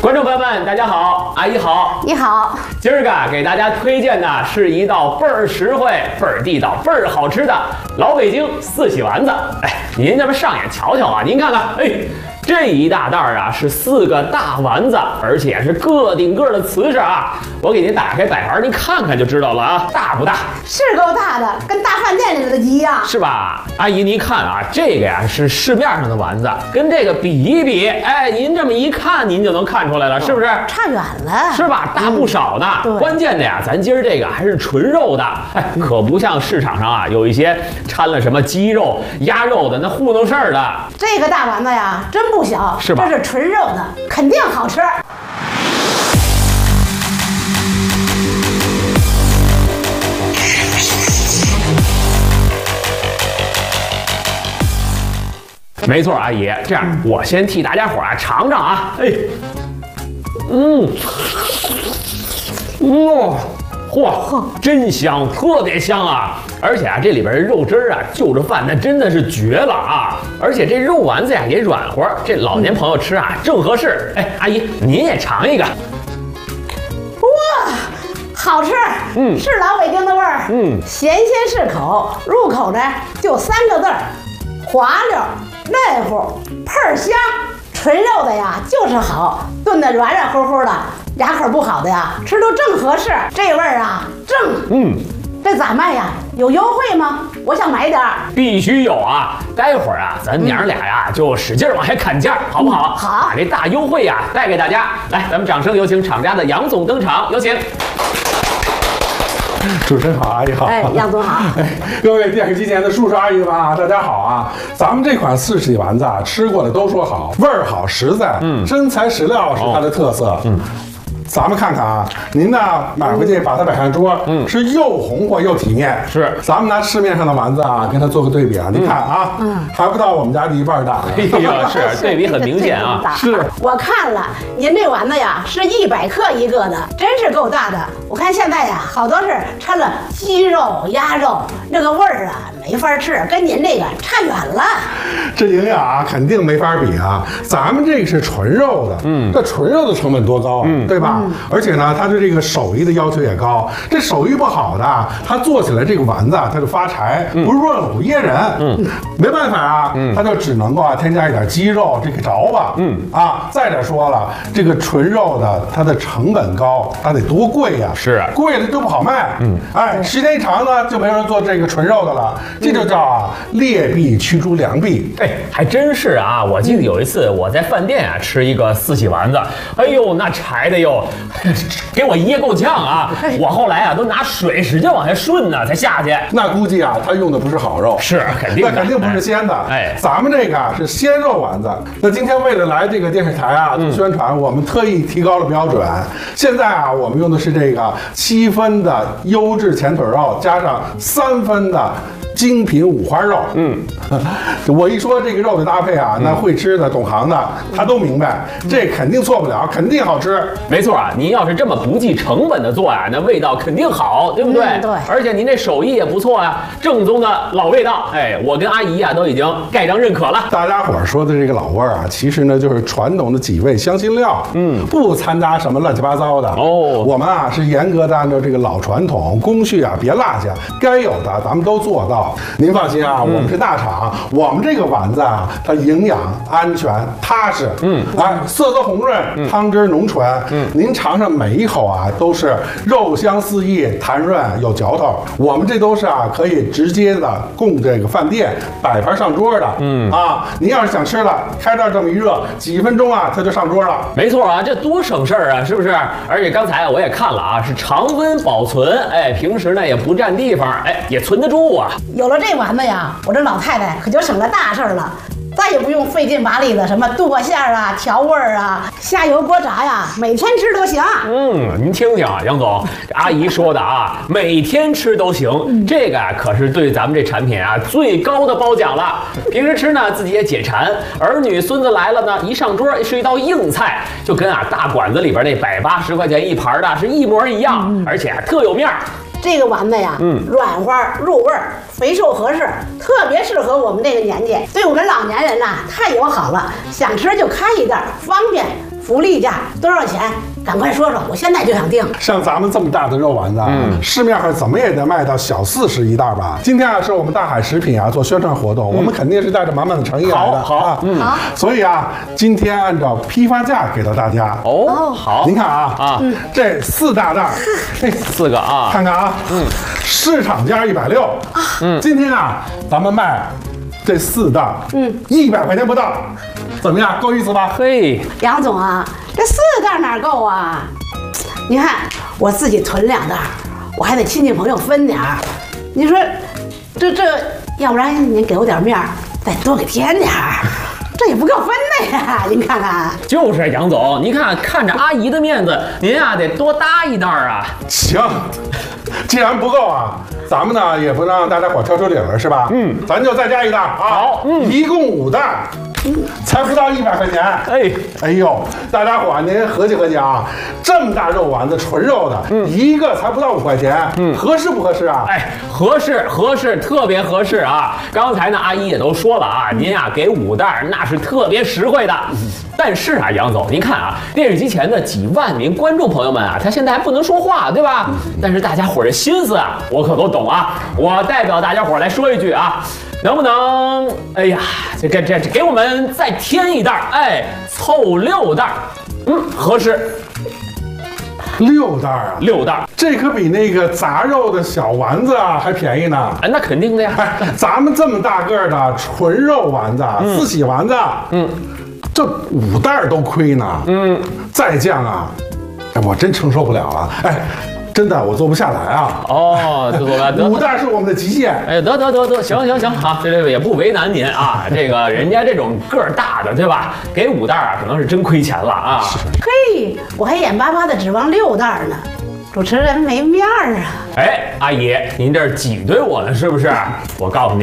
观众朋友们，大家好，阿姨好， 你好。 今儿个给大家推荐的是一道倍儿实惠、倍儿地道、倍儿好吃的老北京四喜丸子。哎，您这么上眼瞧瞧啊，您看看，哎。这一大袋啊是4个大丸子，而且是个顶个的瓷实啊！我给您打开摆盘，您看看就知道了啊，大不大？ 是够大的，跟大饭店里的一样， 是吧？阿姨，您看啊，这个呀是市面上的丸子，跟这个比一比，哎，您这么一看，您就能看出来了，是不是？ 差远了， 是吧？大不少呢。 对， 关键的呀，咱今儿这个还是纯肉的，哎，可不像市场上啊有一些掺了什么鸡肉、鸭肉的那糊弄事儿的。 这个大丸子呀，真不小， 是吧？ 这是纯肉的，肯定好吃。 没错，阿姨，这样我先替大家伙啊尝尝啊，哎，哇，嚯，真香，特别香啊！而且啊，这里边的肉汁儿啊，就着饭那真的是绝了啊！而且这肉丸子呀也软和，这老年朋友吃啊正合适。哎，阿姨您也尝一个。 哇，好吃，是老北京的味儿，咸鲜适口，入口呢就3个字儿：滑溜、嫩乎、倍儿香。纯肉的呀就是好，炖的软软乎乎的，牙口不好的呀吃都正合适，这味儿啊正。这咋卖呀？有优惠吗？我想买点儿。 必须有啊！待会儿啊，咱娘俩呀就使劲往下砍价，好不好？ 好， 把这大优惠呀带给大家。来，咱们掌声有请厂家的杨总登场，有请。 主持人好，阿姨好。 哎，杨总好。 哎，各位电视机前的叔叔阿姨们啊，大家好啊！咱们这款四喜丸子啊，吃过的都说好，味儿好，实在，真材实料是它的特色。咱们看看啊，您呢买回去把它摆上桌，是又红火又体面。 是， 咱们拿市面上的丸子啊，跟它做个对比啊，你看啊，还不到我们家的1半大。 哎呀，是对比很明显啊。 是， 我看了您这丸子呀，是100克一个的，真是够大的。我看现在呀，好多是掺了鸡肉、鸭肉，那个味儿啊没法吃，跟您这个差远了。 这营养啊，肯定没法比啊。咱们这个是纯肉的，这纯肉的成本多高啊，对吧？而且呢，他对这个手艺的要求也高。这手艺不好的，他做起来这个丸子他就发柴，不是润乎噎人。没办法啊，他就只能够啊添加一点鸡肉，这个着吧。再者说了，这个纯肉的它的成本高，它得多贵呀？ 是啊， 贵了就不好卖。哎，时间一长呢，就没人做这个纯肉的了。这就叫啊劣币驱逐良币。 哎，还真是啊！我记得有一次我在饭店啊吃一个四喜丸子，哎呦，那柴的哟，给我噎够呛啊！我后来啊都拿水使劲往下顺呢，才下去。 那估计啊，他用的不是好肉， 是肯定的， 那肯定不是鲜的。 哎， 咱们这个啊是鲜肉丸子。那今天为了来这个电视台啊做宣传，我们特意提高了标准。现在啊，我们用的是这个7分的优质前腿肉，加上3分的精品五花肉。我一说这个肉的搭配啊，那会吃的、懂行的他都明白，这肯定错不了，肯定好吃。 没错啊，您要是这么不计成本的做呀，那味道肯定好，对不对？ 对。 而且您这手艺也不错呀，正宗的老味道。哎，我跟阿姨啊都已经盖章认可了。 大家伙儿说的这个老味儿啊，其实呢就是传统的几味香辛料，不掺杂什么乱七八糟的。我们啊是严格的按照这个老传统，工序啊别落下，该有的咱们都做到。您放心啊，我们是大厂，我们这个丸子啊，它营养、安全、踏实，哎，色泽红润，汤汁浓醇，您尝尝每一口啊，都是肉香四溢，弹润有嚼头。我们这都是啊，可以直接的供这个饭店摆盘上桌的，您要是想吃了，开袋这么一热，几分钟啊，它就上桌了。 没错啊，这多省事儿啊，是不是？而且刚才我也看了啊，是常温保存，哎，平时呢也不占地方，哎，也存得住啊。 有了这丸子呀，我这老太太可就省了大事了。再也不用费劲巴力的什么剁馅儿啊、调味儿啊、下油锅炸呀，每天吃都行。 您听听啊，杨总，阿姨说的啊，每天吃都行，这个啊可是对咱们这产品啊最高的褒奖了。平时吃呢自己也解馋，儿女孙子来了呢，一上桌是一道硬菜，就跟啊大馆子里边那180块钱一盘的是一模一样，而且特有面儿。 这个丸子呀，软花入味儿，肥瘦合适，特别适合我们这个年纪。对我们老年人呐，太友好了，想吃就开一袋，方便福利价多少钱？赶快说说，我现在就想订。 像咱们这么大的肉丸子，市面上怎么也得卖到小40一袋吧？今天啊，是我们大海食品啊做宣传活动，我们肯定是带着满满的诚意来的。 好， 好， 所以啊，今天按照批发价给到大家。 哦，好， 您看啊，这4大袋，这 4个啊， 看看啊，市场价160，今天啊，咱们卖这4袋，100块钱不到，怎么样？够意思吧？ 嘿， 杨总啊，这4袋哪够啊？你看我自己囤2袋，我还得亲戚朋友分点儿。你说这，要不然您给我点面儿，再多给添点儿，这也不够分的呀！您看看。 就是杨总，您看着阿姨的面子，您啊得多搭一袋啊。 行，既然不够啊，咱们呢也不能让大家伙挑出理了，是吧？咱就再加1袋啊。 好， 一共5袋，才不到100块钱。哎呦，大家伙您合计合计啊，这么大肉丸子，纯肉的，一个才不到5块钱，合适不合适啊？ 哎，合适，特别合适啊！刚才呢，阿姨也都说了啊，您啊给5袋，那是特别实惠的。但是啊，杨总，您看啊，电视机前的几万名观众朋友们啊，他现在还不能说话，对吧？但是大家伙的心思啊，我可都懂啊。我代表大家伙来说一句啊，能不能？哎呀，这给我们再添1袋，哎，凑6袋，合适。 6袋啊 ，6袋， 这可比那个杂肉的小丸子啊还便宜呢。 哎，那肯定的呀。 哎，咱们这么大个儿的纯肉丸子，自喜丸子，这5袋都亏呢。再降啊，哎，我真承受不了了。哎，真的我做不下来啊。 哦，这做不 5袋是我们的极限。 哎，得，行，好，这也不为难您啊。这个人家这种个儿大的，对吧？给5袋啊，可能是真亏钱了啊。 嘿，我还眼巴巴的指望6袋呢，主持人没面儿啊。 哎，阿姨，您这儿挤兑我呢是不是？我告诉您